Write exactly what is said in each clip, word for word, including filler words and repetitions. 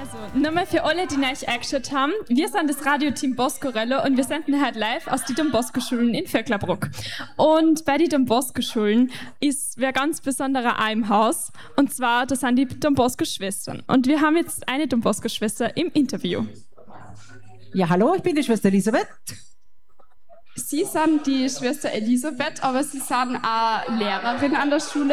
Also, nochmal für alle, die euch eingeschaut haben. Wir sind das Radioteam Boscorello und wir senden heute live aus den Don Bosco-Schulen in Vöcklerbruck. Und bei den Don Bosco-Schulen ist wer ganz besonderer auch im Haus. Und zwar, das sind die Don Bosco-Schwestern. Und wir haben jetzt eine Don Bosco-Schwester im Interview. Ja, hallo, ich bin die Schwester Elisabeth. Sie sind die Schwester Elisabeth, aber Sie sind auch Lehrerin an der Schule.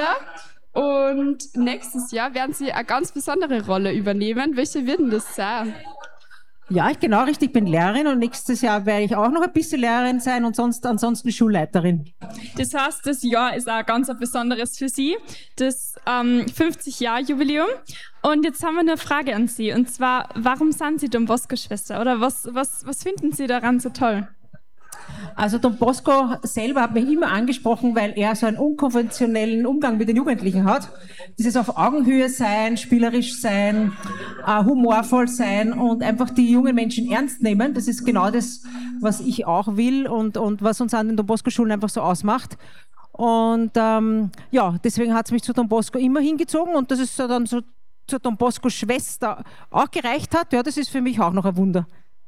Und nächstes Jahr werden Sie eine ganz besondere Rolle übernehmen. Welche wird denn das sein? Ja, ich genau richtig, ich bin Lehrerin und nächstes Jahr werde ich auch noch ein bisschen Lehrerin sein und sonst ansonsten Schulleiterin. Das heißt, das Jahr ist auch ganz ein besonderes für Sie, das ähm, fünfzig-Jahr-Jubiläum. Und jetzt haben wir eine Frage an Sie, und zwar, warum sind Sie Don Bosco-Schwester? Oder was, was, was finden Sie daran so toll? Also Don Bosco selber hat mich immer angesprochen, weil er so einen unkonventionellen Umgang mit den Jugendlichen hat. Dieses auf Augenhöhe sein, spielerisch sein, äh, humorvoll sein und einfach die jungen Menschen ernst nehmen. Das ist genau das, was ich auch will und, und was uns an den Don Bosco-Schulen einfach so ausmacht. Und ähm, ja, deswegen hat es mich zu Don Bosco immer hingezogen und dass es so dann so zur Don Bosco-Schwester auch gereicht hat, ja, das ist für mich auch noch ein Wunder.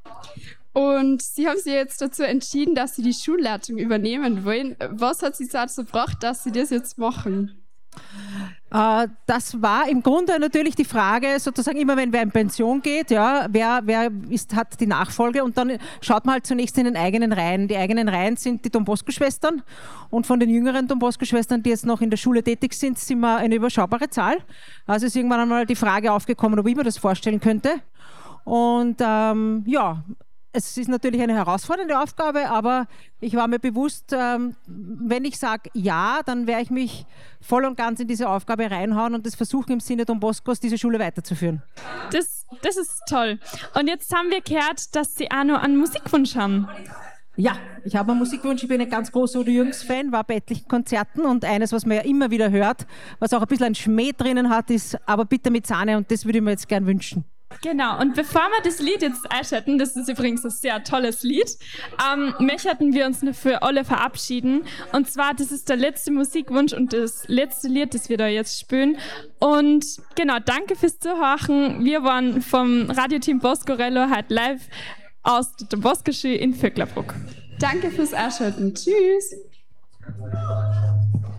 Und Sie haben sich jetzt dazu entschieden, dass Sie die Schulleitung übernehmen wollen. Was hat Sie dazu gebracht, dass Sie das jetzt machen? Äh, das war im Grunde natürlich die Frage, sozusagen immer wenn wer in Pension geht, ja, wer, wer ist, hat die Nachfolge, und dann schaut man halt zunächst in den eigenen Reihen. Die eigenen Reihen sind die Don Bosco-Schwestern, und von den jüngeren Don Bosco-Schwestern, die jetzt noch in der Schule tätig sind, sind wir eine überschaubare Zahl. Also ist irgendwann einmal die Frage aufgekommen, ob ich mir das vorstellen könnte. Und ähm, ja, es ist natürlich eine herausfordernde Aufgabe, aber ich war mir bewusst, ähm, wenn ich sage ja, dann werde ich mich voll und ganz in diese Aufgabe reinhauen und das versuchen im Sinne Don Boscos, diese Schule weiterzuführen. Das, das ist toll. Und jetzt haben wir gehört, dass Sie auch noch einen Musikwunsch haben. Ja, ich habe einen Musikwunsch. Ich bin ein ganz großer Udo Jürgens-Fan, war bei etlichen Konzerten, und eines, was man ja immer wieder hört, was auch ein bisschen ein Schmäh drinnen hat, ist aber bitte mit Sahne, und das würde ich mir jetzt gern wünschen. Genau, und bevor wir das Lied jetzt einschalten, das ist übrigens ein sehr tolles Lied, ähm, möchten wir uns nur für alle verabschieden. Und zwar, das ist der letzte Musikwunsch und das letzte Lied, das wir da jetzt spielen. Und genau, danke fürs Zuhören. Wir waren vom Radioteam Boscorello heute live aus der Bosco-Schule in Vöcklerbruck. Danke fürs Einschalten. Tschüss.